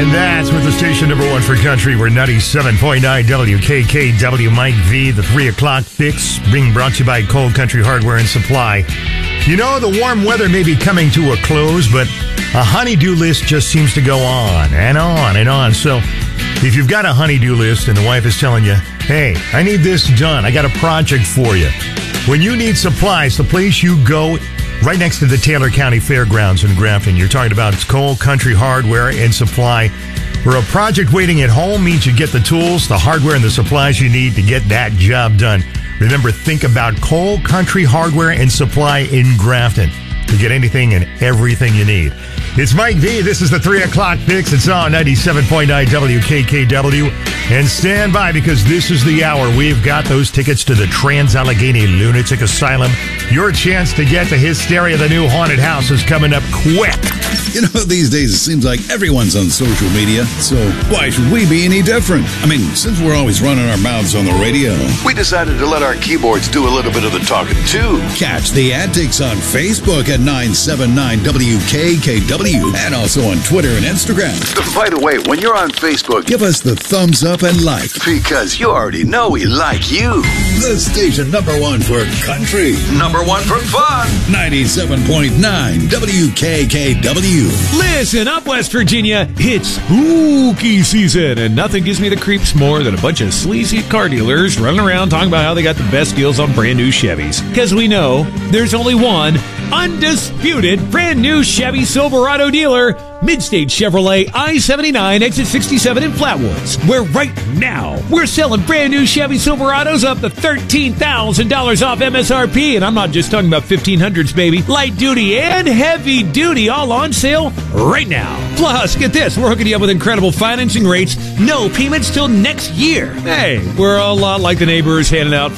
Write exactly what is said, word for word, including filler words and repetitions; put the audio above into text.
And that's with the station number one for country. We're ninety-seven point nine W K K W. Mike V, the three o'clock fix, being brought to you by Cole Country Hardware and Supply. You know, the warm weather may be coming to a close, but a honey-do list just seems to go on and on and on. So if you've got a honey-do list and the wife is telling you, hey, I need this done, I got a project for you. When you need supplies, the place you go right next to the Taylor County Fairgrounds in Grafton. You're talking about Cole Country Hardware and Supply, where a project waiting at home means you get the tools, the hardware, and the supplies you need to get that job done. Remember, think about Cole Country Hardware and Supply in Grafton to get anything and everything you need. It's Mike V. This is the three o'clock fix. It's on ninety-seven point nine W K K W. And stand by, because this is the hour. We've got those tickets to the Trans-Allegheny Lunatic Asylum. Your chance to get to Hysteria, the new haunted house, is coming up quick. You know, these days it seems like everyone's on social media, so why should we be any different? I mean, since we're always running our mouths on the radio, we decided to let our keyboards do a little bit of the talking, too. Catch the antics on Facebook at nine seven nine W K K W and also on Twitter and Instagram. By the way, when you're on Facebook, give us the thumbs up and like. Because you already know we like you. The station number one for country. Number one for fun. ninety-seven point nine W K K W. Listen up, West Virginia. It's spooky season, and nothing gives me the creeps more than a bunch of sleazy car dealers running around talking about how they got the best deals on brand new Chevys. Because we know there's only one undisputed brand new Chevy Silverado dealer, Midstage Chevrolet, I seventy-nine, exit sixty-seven in Flatwoods, where right now we're selling brand new Chevy Silverados up to thirteen thousand dollars off M S R P. And I'm not just talking about fifteen hundreds, baby. Light duty and heavy duty all on sale right now. Plus, get this, we're hooking you up with incredible financing rates, no payments till next year. Hey, we're a lot like the neighbors handing out